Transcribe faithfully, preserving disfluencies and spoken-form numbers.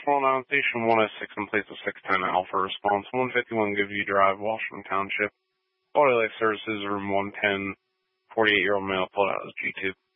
Roll nine, Station one oh six in place of six ten Alpha Response, one fifty-one Goodview Drive, Washington Township. Quality Life Services, room one ten, forty-eight-year-old male, pulled out as G two.